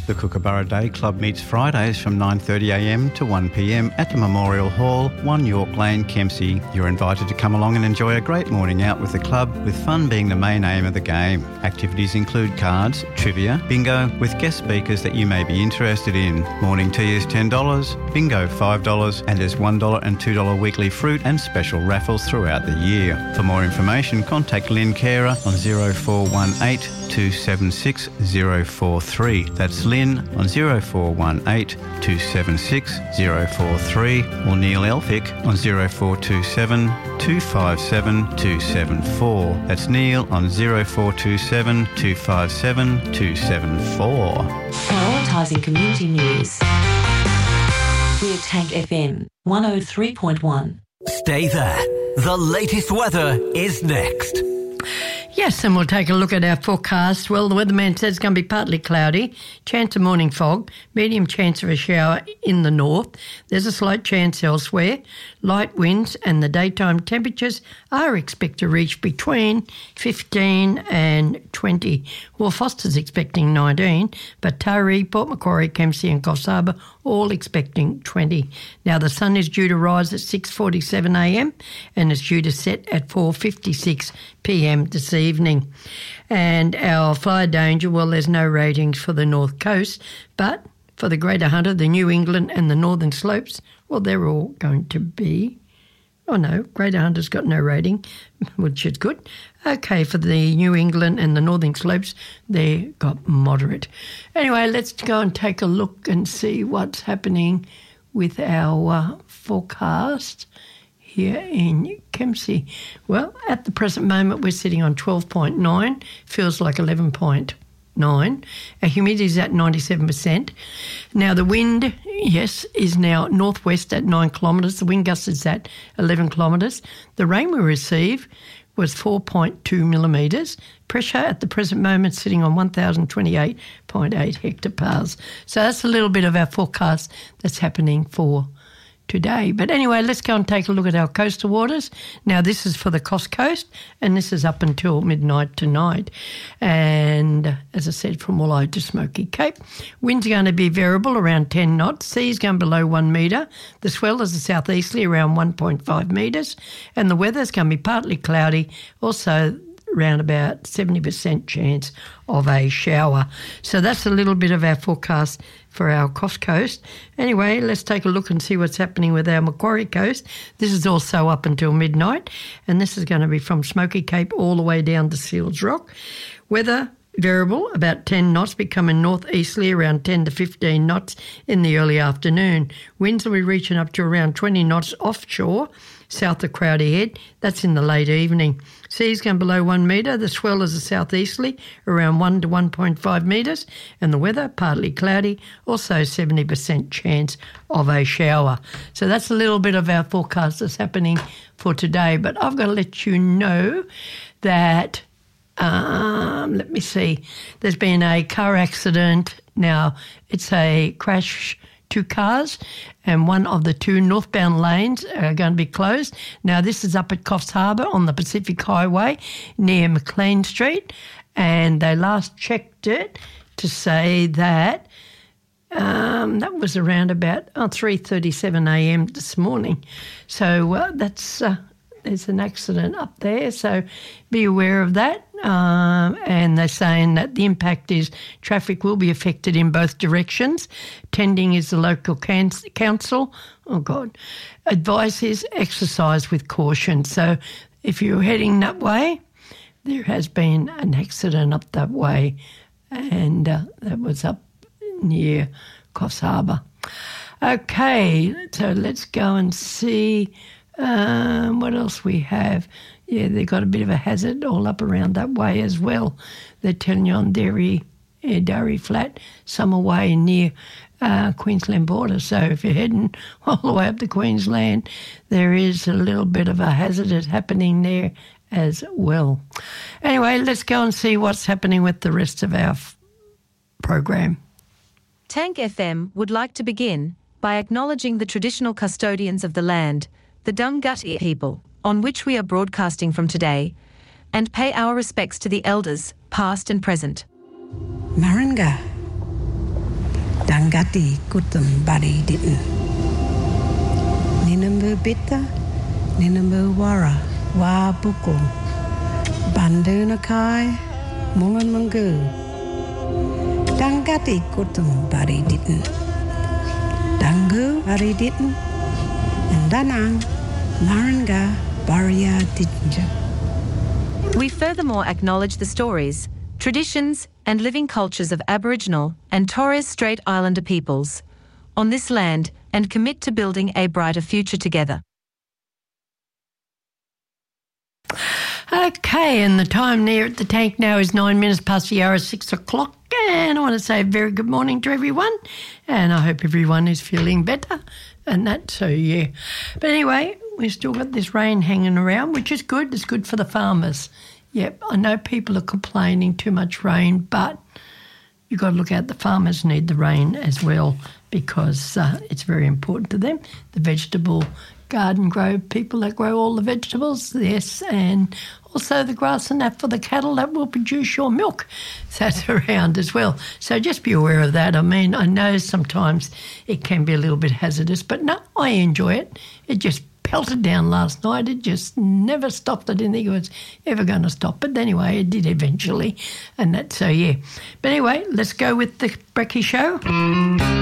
The Kookaburra Day Club meets Fridays from 9:30am to 1pm at the Memorial Hall, 1 York Lane, Kempsey. You're invited to come along and enjoy a great morning out with the club, with fun being the main aim of the game. Activities include cards, trivia, bingo, with guest speakers that you may be interested in. Morning tea is $10, bingo $5, and there's $1 and $2 weekly fruit and special raffles throughout the year. For more information, contact Lynn Carer on 0418 276 043. That's Lynn on 0418 276 043, or Neil Elphick on 0427 257 274. That's Neil on 0427 257 274. Prioritising community news. We're Tank FM 103.1. Stay there. The latest weather is next. Yes, and we'll take a look at our forecast. Well, the weatherman says it's going to be partly cloudy, chance of morning fog, medium chance of a shower in the north. There's a slight chance elsewhere. Light winds, and the daytime temperatures are expected to reach between 15 and 20. Well, Foster's expecting 19, but Taree, Port Macquarie, Kempsey and Coffs Harbour all expecting 20. Now, the sun is due to rise at 6:47am and it's due to set at 4:56pm this evening. And our fire danger, well, there's no ratings for the North Coast, but for the Greater Hunter, the New England and the Northern Slopes, well, they're all going to be... Oh, no, Greater Hunter's got no rating, which is good. Okay, for the New England and the Northern Slopes, they got moderate. Anyway, let's go and take a look and see what's happening with our forecast here in Kempsey. Well, at the present moment, we're sitting on 12.9, feels like 11.9. Our humidity is at 97%. Now, the wind, yes, is now northwest at 9 kilometres. The wind gust is at 11 kilometres. The rain we received was 4.2 millimetres. Pressure at the present moment sitting on 1,028.8 hectopascals. So that's a little bit of our forecast that's happening for today. But anyway, let's go and take a look at our coastal waters. Now, this is for the Coast Coast, and this is up until midnight tonight. And as I said, from Wollo to Smoky Cape, winds are going to be variable around 10 knots. Sea's going below 1 metre. The swell is a southeasterly around 1.5 metres. And the weather's going to be partly cloudy, also around about 70% chance of a shower. So that's a little bit of our forecast for our Coast Coast. Anyway, let's take a look and see what's happening with our Macquarie Coast. This is also up until midnight, and this is going to be from Smoky Cape all the way down to Seals Rock. Weather variable, about 10 knots, becoming northeasterly around 10 to 15 knots in the early afternoon. Winds will be reaching up to around 20 knots offshore, south of Crowdy Head. That's in the late evening. Sea's going below 1 metre. The swell is a southeasterly, around 1 to 1.5 metres. And the weather, partly cloudy, also 70% chance of a shower. So that's a little bit of our forecast that's happening for today. But I've got to let you know that, let me see, there's been a car accident. Now, it's a crash, 2 cars, and one of the 2 northbound lanes are going to be closed. Now, this is up at Coffs Harbour on the Pacific Highway near McLean Street, and they last checked it to say that that was around about 3:37am this morning. So that's there's an accident up there, so be aware of that. And they're saying that the impact is traffic will be affected in both directions. Tending is the local council. Oh, God. Advice is exercise with caution. So if you're heading that way, there has been an accident up that way, and that was up near Coffs Harbour. Okay, so let's go and see what else we have. Yeah, they've got a bit of a hazard all up around that way as well. They're telling you on Derry Flat, Summer Way near Queensland border. So if you're heading all the way up to Queensland, there is a little bit of a hazard happening there as well. Anyway, let's go and see what's happening with the rest of our program. Tank FM would like to begin by acknowledging the traditional custodians of the land, the Dunghutti people, on which we are broadcasting from today, and pay our respects to the elders, past and present. Maranga. Dangati kutum bari didn't. Ninambu bitta, ninambu wara, wa buku. Bandunakai, mungan mungu. Dangati kutum bari didn't. Dangu bari didn't. And danang, naranga baria didn't. We furthermore acknowledge the stories, traditions and living cultures of Aboriginal and Torres Strait Islander peoples on this land and commit to building a brighter future together. Okay, and the time near at the tank now is 9 minutes past the hour of 6 o'clock, and I want to say a very good morning to everyone, and I hope everyone is feeling better and that, so yeah. But anyway, we've still got this rain hanging around, which is good. It's good for the farmers. Yep, I know people are complaining too much rain, but you've got to look out. The farmers need the rain as well because it's very important to them. The vegetable garden grow people that grow all the vegetables, yes, and also the grass and that for the cattle that will produce your milk. That's around as well. So just be aware of that. I mean, I know sometimes it can be a little bit hazardous, but no, I enjoy it. It just pelted down last night. It just never stopped. I didn't think it was ever going to stop. But anyway, it did eventually. And that, so yeah. But anyway, let's go with the Brekkie Show.